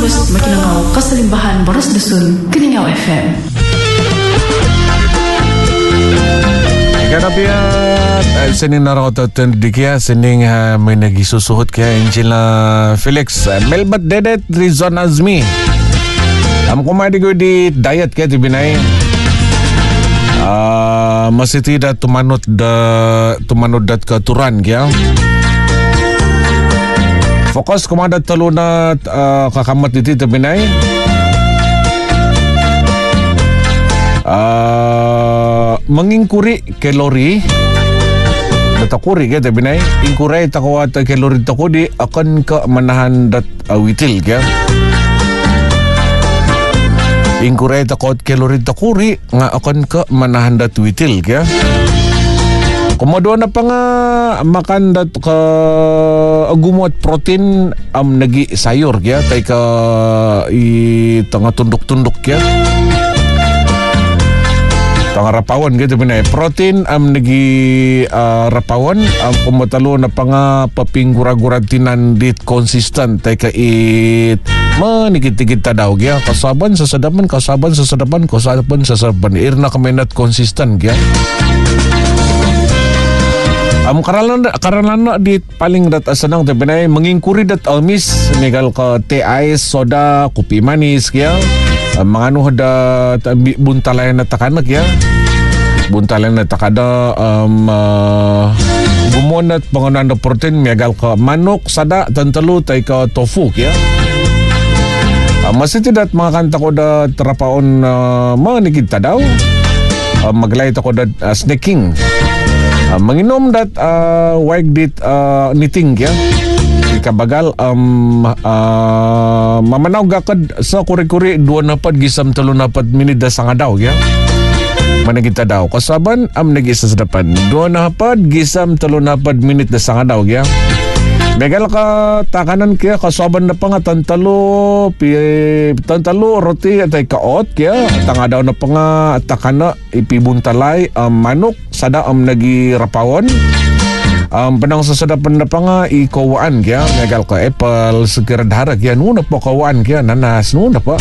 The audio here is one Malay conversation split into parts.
Agust makinangaw kasalimbahan Baros Dusun Kilingaw FM. Kanapiat sinin narakototon dikya sining may nagisusuhot kaya Angela Felix Melbat Dedet Rizon Azmi kumadi ko di diet kaya tibinay masih tidak tumanut dat keturan kaya fokus kumadat talunat kakamat diti tibinay mengingkuri kalori takuri kaya tabinay ingkuray takawat kalori takudi akan ke menahan dat witil kaya ingkuray takawat kalori takuri nga akan ke menahan dat witil kaya kemudian apa nga makan dat ke gumuat protein nagi sayur kaya tay ka tengah tunduk-tunduk kaya rapawan gitu benar protein nagi rapawan kumatalo na panga papinggura-guratinan dit konsisten tay kait manikit-tikit tadaw gya kasaban sasadapan irna kamenat konsisten gya karena dit paling dat asanang tay benay mengingkuri dat almis megal ka teh ais soda kopi manis gya manganu ada buntalay na takanak ya buntalay na takada gumonat panganan na protein megal ka manok sada tantalo tay ka tofu ya masih tidak makan tako da terapaon manikit tadaw maglay tako da snacking menginom dat wag dit knitting ya kabagal mamanaw gakad sa kuri-kuri 2 gisam 3 minit da sangadaw ya mana kita daw kasaban nagisa sa dapan 2 gisam 3 minit da sangadaw ya megal ka takanan kaya kasaban na pa nga tantalo roti atay kaot kaya tangadaw na pa nga takana ipibuntalay manok sada nagi rapawon penang sasadapan na pa nga ikawaan kaya megal ka apple sekiradhara kaya nuna po kawaan kaya nanas nuna po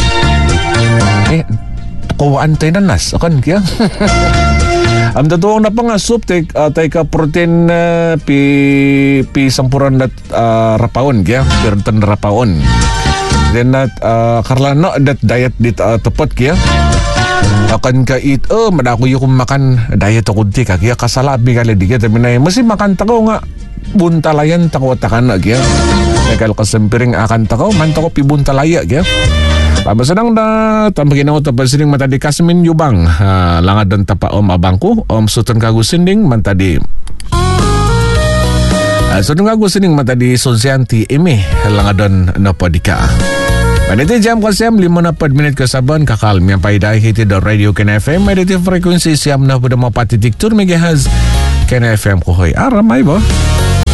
kawaan tayo nanas akan kaya tatuang na pa nga soup tay ka protein pi sampuran dat rapaon kaya pirtan rapaon then karlano dat diet dit tepat kaya akan ka eat madako yung makan diet ako di kaya kasalabi kali di kaya tabi masih makan takaw nga buntalayan takaw takan na kaya kaya kasempiring akan takaw man takaw pi buntalaya kaya masadang na tambagin ako tapos sining matadi kasmin yubang langad dan tapa abangku sutan kagusinding mantadi sutan kagusinding matadi sonsianti imi langad dan napadika. Paniti jam ko siyam 54 minit kasaban kakal miyang paiday hiti da Radio Kena FM mediti frekuensi siyam na pada mapatitik tur megahaz Kena FM ko hoy aramay ba?